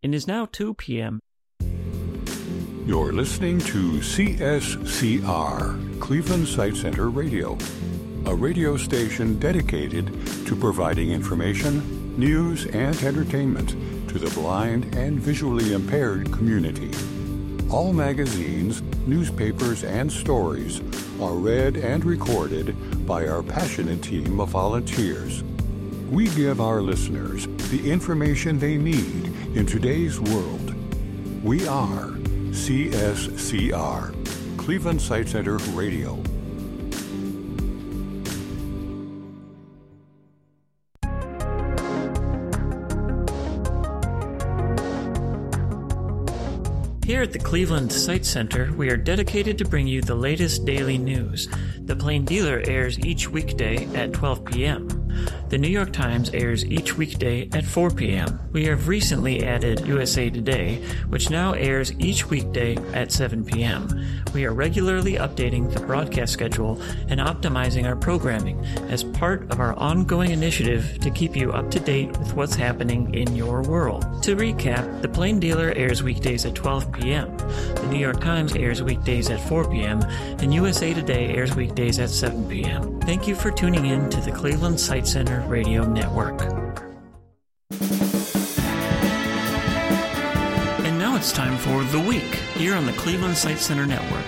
It is now 2 p.m. You're listening to CSCR, Cleveland Sight Center Radio, a radio station dedicated to providing information, news, and entertainment to the blind and visually impaired community. All magazines, newspapers, and stories are read and recorded by our passionate team of volunteers. We give our listeners the information they need in today's world. We are CSCR, Cleveland Sight Center Radio. Here at the Cleveland Sight Center, we are dedicated to bring you the latest daily news. The Plain Dealer airs each weekday at 12 p.m. The New York Times airs each weekday at 4 p.m. We have recently added USA Today, which now airs each weekday at 7 p.m. We are regularly updating the broadcast schedule and optimizing our programming as part of our ongoing initiative to keep you up to date with what's happening in your world. To recap, The Plain Dealer airs weekdays at 12 p.m. The New York Times airs weekdays at 4 p.m. and USA Today airs weekdays at 7 p.m. Thank you for tuning in to the Cleveland Sight Center Radio Network. And now it's time for The Week here on the Cleveland Sight Center Network.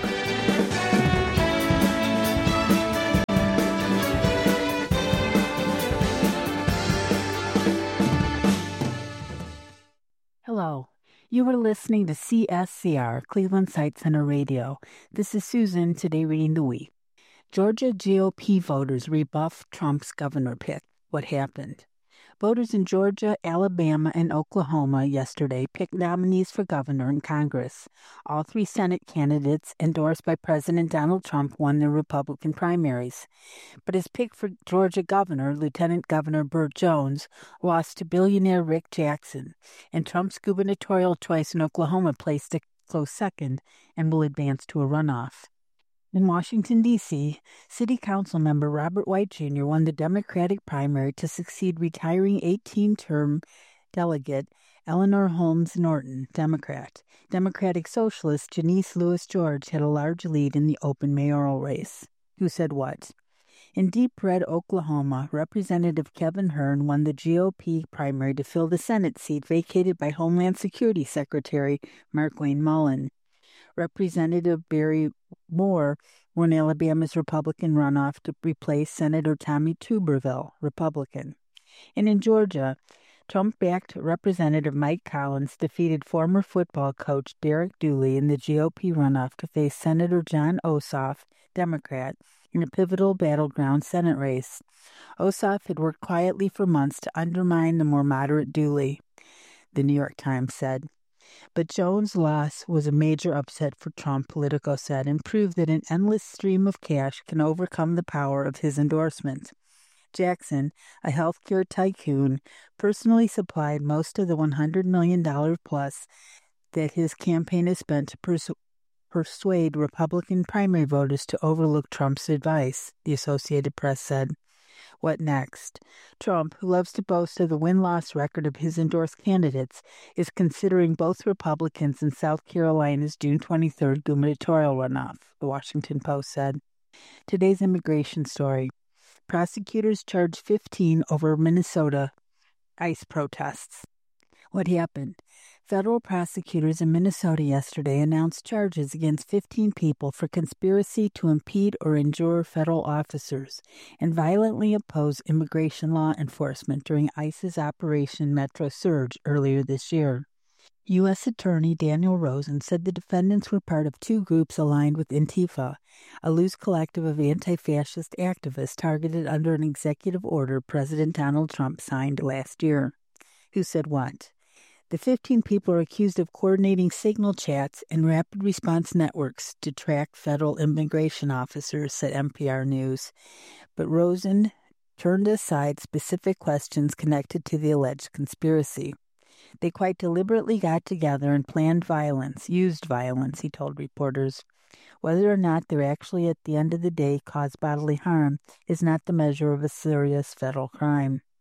Hello. You are listening to CSCR, Cleveland Sight Center Radio. This is Susan, today reading The Week. Georgia GOP voters rebuff Trump's governor pick. What happened? Voters in Georgia, Alabama, and Oklahoma yesterday picked nominees for governor and Congress. All three Senate candidates endorsed by President Donald Trump won their Republican primaries. But his pick for Georgia governor, Lieutenant Governor Burt Jones, lost to billionaire Rick Jackson, and Trump's gubernatorial choice in Oklahoma placed a close second and will advance to a runoff. In Washington, D.C., City Council member Robert White Jr. won the Democratic primary to succeed retiring 18-term delegate Eleanor Holmes Norton, Democrat. Democratic Socialist Janice Lewis George had a large lead in the open mayoral race. Who said what? In Deep Red, Oklahoma, Representative Kevin Hern won the GOP primary to fill the Senate seat vacated by Homeland Security Secretary Markwayne Mullin. Representative Barry Moore won Alabama's Republican runoff to replace Senator Tommy Tuberville, Republican. And in Georgia, Trump-backed Representative Mike Collins defeated former football coach Derek Dooley in the GOP runoff to face Senator Jon Ossoff, Democrat, in a pivotal battleground Senate race. Ossoff had worked quietly for months to undermine the more moderate Dooley, the New York Times said. But Jones' loss was a major upset for Trump, Politico said, and proved that an endless stream of cash can overcome the power of his endorsement. Jackson, a healthcare tycoon, personally supplied most of the $100 million plus that his campaign has spent to persuade Republican primary voters to overlook Trump's advice, the Associated Press said. What next? Trump, who loves to boast of the win-loss record of his endorsed candidates, is considering both Republicans in South Carolina's June 23rd gubernatorial runoff, the Washington Post said. Today's immigration story. Prosecutors charged 15 over Minnesota ICE protests. What happened? Federal prosecutors in Minnesota yesterday announced charges against 15 people for conspiracy to impede or injure federal officers and violently oppose immigration law enforcement during ICE's Operation Metro Surge earlier this year. U.S. Attorney Daniel Rosen said the defendants were part of two groups aligned with Antifa, a loose collective of anti-fascist activists targeted under an executive order President Donald Trump signed last year. Who said what? The 15 people are accused of coordinating signal chats and rapid response networks to track federal immigration officers, said NPR News. But Rosen turned aside specific questions connected to the alleged conspiracy. They quite deliberately got together and planned violence, used violence, he told reporters. Whether or not they're actually at the end of the day caused bodily harm is not the measure of a serious federal crime.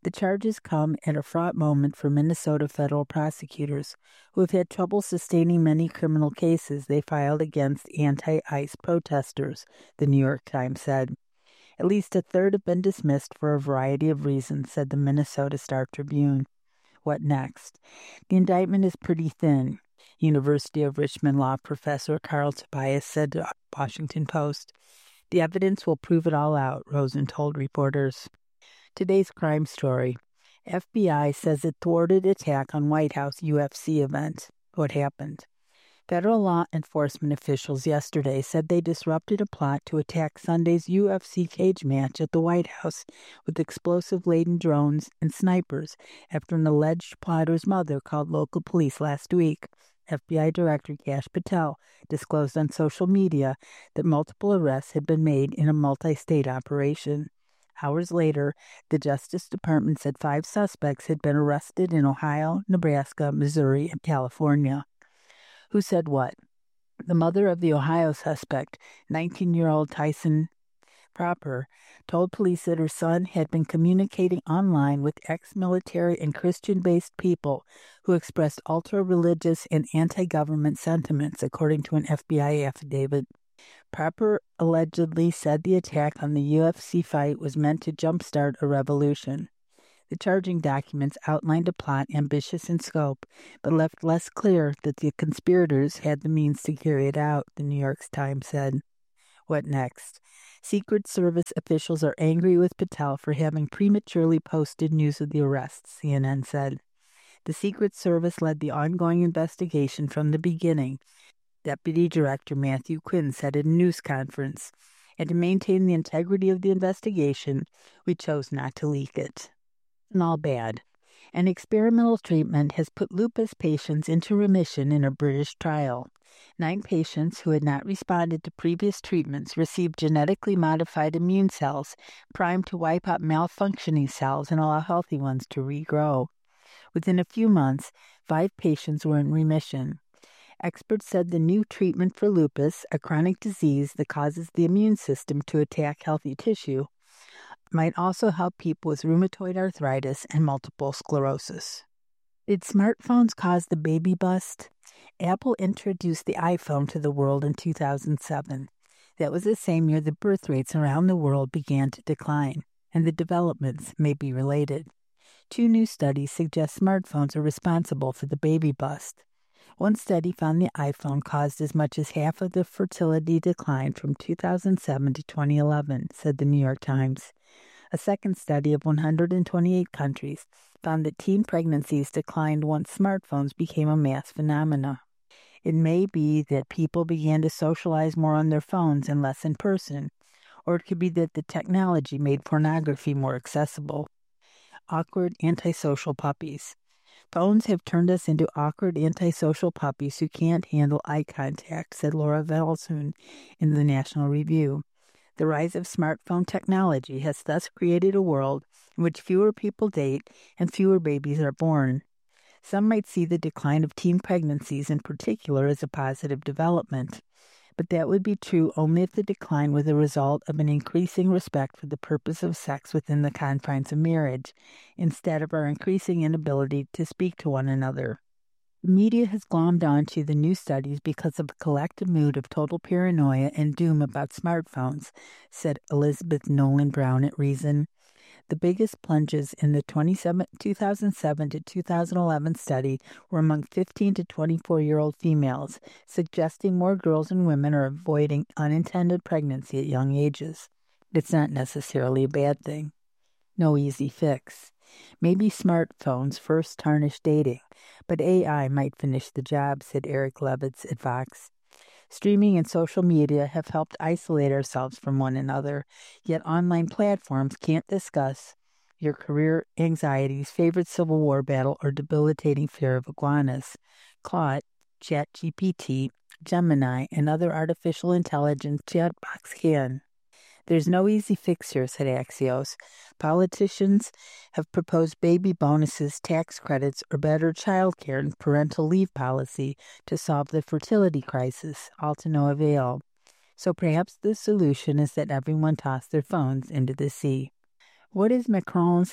The charges come at a fraught moment for Minnesota federal prosecutors, who have had trouble sustaining many criminal cases they filed against anti-ICE protesters, the New York Times said. At least a third have been dismissed for a variety of reasons, said the Minnesota Star Tribune. What next? The indictment is pretty thin, University of Richmond law professor Carl Tobias said to Washington Post. The evidence will prove it all out, Rosen told reporters. Today's crime story. FBI says it thwarted attack on White House UFC event. What happened? Federal law enforcement officials yesterday said they disrupted a plot to attack Sunday's UFC cage match at the White House with explosive-laden drones and snipers after an alleged plotter's mother called local police last week. FBI Director Kash Patel disclosed on social media that multiple arrests had been made in a multi-state operation. Hours later, the Justice Department said 5 suspects had been arrested in Ohio, Nebraska, Missouri, and California. Who said what? The mother of the Ohio suspect, 19-year-old Tyson Proper, told police that her son had been communicating online with ex-military and Christian-based people who expressed ultra-religious and anti-government sentiments, according to an FBI affidavit. Proper allegedly said the attack on the UFC fight was meant to jumpstart a revolution. The charging documents outlined a plot ambitious in scope, but left less clear that the conspirators had the means to carry it out, the New York Times said. What next? Secret Service officials are angry with Patel for having prematurely posted news of the arrests, CNN said. The Secret Service led the ongoing investigation from the beginning, Deputy Director Matthew Quinn said at a news conference, and to maintain the integrity of the investigation, we chose not to leak it. And all bad. An experimental treatment has put lupus patients into remission in a British trial. 9 patients who had not responded to previous treatments received genetically modified immune cells primed to wipe out malfunctioning cells and allow healthy ones to regrow. Within a few months, 5 patients were in remission. Experts said the new treatment for lupus, a chronic disease that causes the immune system to attack healthy tissue, might also help people with rheumatoid arthritis and multiple sclerosis. Did smartphones cause the baby bust? Apple introduced the iPhone to the world in 2007. That was the same year the birth rates around the world began to decline, and the developments may be related. 2 new studies suggest smartphones are responsible for the baby bust. One study found the iPhone caused as much as half of the fertility decline from 2007 to 2011, said the New York Times. A second study of 128 countries found that teen pregnancies declined once smartphones became a mass phenomenon. It may be that people began to socialize more on their phones and less in person, or it could be that the technology made pornography more accessible. Awkward antisocial puppies. Phones have turned us into awkward antisocial puppies who can't handle eye contact, said Laura Valsoon in the National Review. The rise of smartphone technology has thus created a world in which fewer people date and fewer babies are born. Some might see the decline of teen pregnancies in particular as a positive development, but that would be true only if the decline were the result of an increasing respect for the purpose of sex within the confines of marriage, instead of our increasing inability to speak to one another. The media has glommed onto the new studies because of a collective mood of total paranoia and doom about smartphones, said Elizabeth Nolan Brown at Reason. The biggest plunges in the 2007 to 2011 study were among 15 to 24-year-old females, suggesting more girls and women are avoiding unintended pregnancy at young ages. It's not necessarily a bad thing. No easy fix. Maybe smartphones first tarnished dating, but AI might finish the job, said Eric Levitz at Vox. Streaming and social media have helped isolate ourselves from one another, yet online platforms can't discuss your career anxieties, favorite Civil War battle, or debilitating fear of iguanas. Claude, ChatGPT, Gemini, and other artificial intelligence chatbots can. There's no easy fix here, said Axios. Politicians have proposed baby bonuses, tax credits, or better child care and parental leave policy to solve the fertility crisis, all to no avail. So perhaps the solution is that everyone toss their phones into the sea. What is Macron's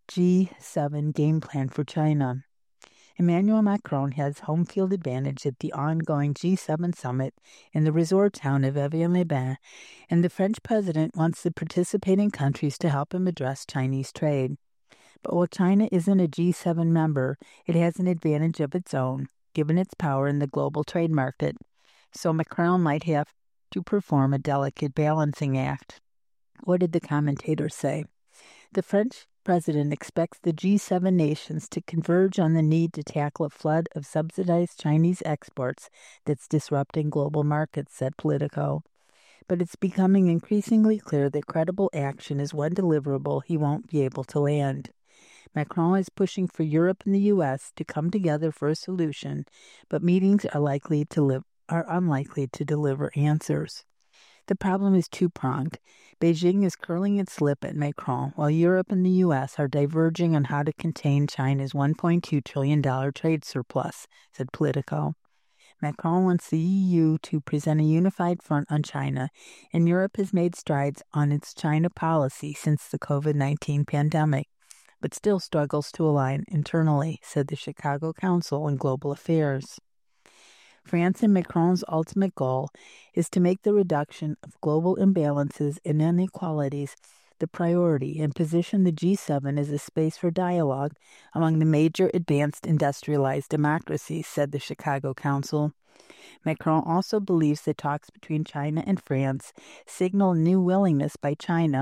G7 game plan for China. Emmanuel Macron has home field advantage at the ongoing G7 summit in the resort town of Evian-les-Bains, and the French president wants the participating countries to help him address Chinese trade. But while China isn't a G7 member, it has an advantage of its own, given its power in the global trade market. So Macron might have to perform a delicate balancing act. What did the commentator say? The French president expects the G7 nations to converge on the need to tackle a flood of subsidized Chinese exports that's disrupting global markets, said Politico. But it's becoming increasingly clear that credible action is one deliverable he won't be able to land. Macron is pushing for Europe and the U.S. to come together for a solution, but meetings are unlikely to deliver answers. The problem is two-pronged. Beijing is curling its lip at Macron, while Europe and the U.S. are diverging on how to contain China's $1.2 trillion trade surplus, said Politico. Macron wants the EU to present a unified front on China, and Europe has made strides on its China policy since the COVID-19 pandemic, but still struggles to align internally, said the Chicago Council on Global Affairs. France and Macron's ultimate goal is to make the reduction of global imbalances and inequalities the priority and position the G7 as a space for dialogue among the major advanced industrialized democracies, said the Chicago Council. Macron also believes that talks between China and France signal new willingness by China